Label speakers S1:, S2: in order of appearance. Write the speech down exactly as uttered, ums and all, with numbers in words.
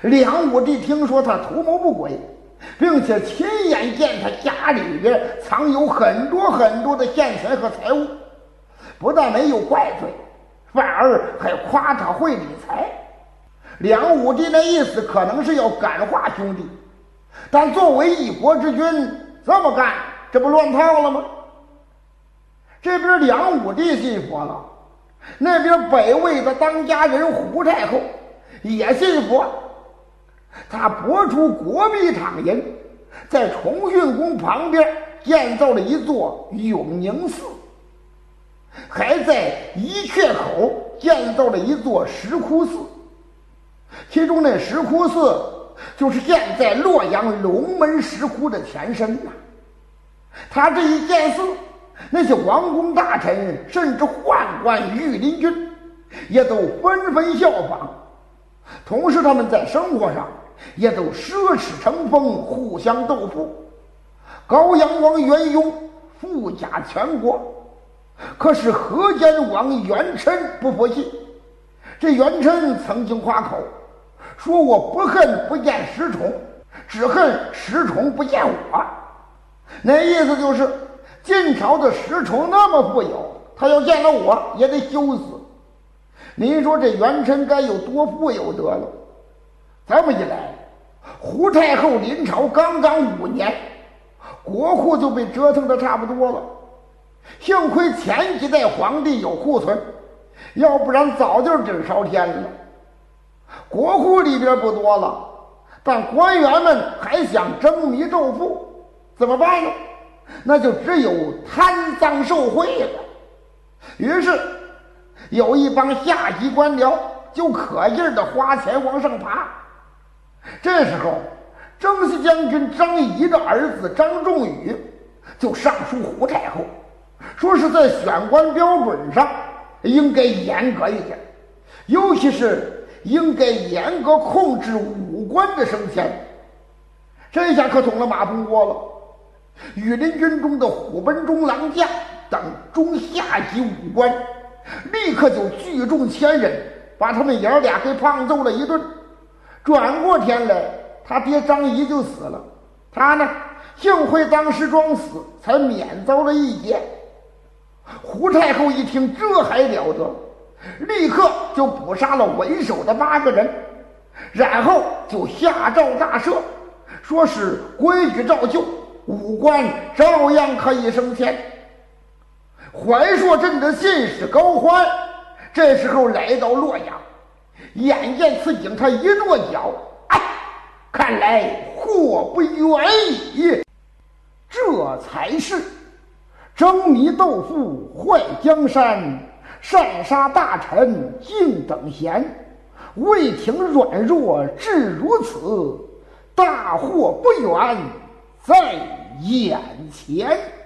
S1: 梁武帝听说他图谋不轨，并且亲眼见他家里边藏有很多很多的现钱和财物，不但没有怪罪，反而还夸他会理财。梁武帝那意思可能是要感化兄弟，但作为一国之君这么干，这不乱套了吗？这边梁武帝信佛了，那边北魏的当家人胡太后也信佛，他拨出国币躺银，在崇训宫旁边建造了一座永宁寺，还在一阙口建造了一座石窟寺，其中那石窟寺就是现在洛阳龙门石窟的前身呐、啊。他这一建寺，那些王公大臣甚至宦官御林军也都纷纷效仿，同时他们在生活上也都奢侈成风，互相斗富。高阳王元雍富甲全国，可是河间王元琛不服气。这元琛曾经夸口说：“我不恨不见石崇，只恨石崇不见我。”那意思就是晋朝的石崇那么富有，他要见到我也得羞死。您说这元琛该有多富有得了？这么一来，胡太后临朝刚刚五年，国库就被折腾的差不多了。幸亏前几代皇帝有库存，要不然早就底朝天了。国库里边不多了，但官员们还想争迷斗富，怎么办呢？那就只有贪赃受贿了。于是有一帮下级官僚就可劲儿的花钱往上爬。这时候征西将军张仪的儿子张仲宇就上书胡太后，说是在选官标准上应该严格一点，尤其是应该严格控制武官的升迁。这下可捅了马蜂窝了。羽林军中的虎贲中郎将等中下级武官立刻就聚众千人，把他们爷俩给胖揍了一顿。转过天来，他爹张仪就死了，他呢幸亏当时装死，才免遭了一劫。胡太后一听这还了得，立刻就捕杀了为首的八个人，然后就下诏大赦，说是规矩照旧，武官照样可以升迁。怀朔镇的信使高欢这时候来到洛阳，眼见此景，他一跺脚，哎，看来祸不远矣。这才是争迷斗富坏江山，擅杀大臣敬等闲，魏廷软弱至如此，大祸不远在眼前。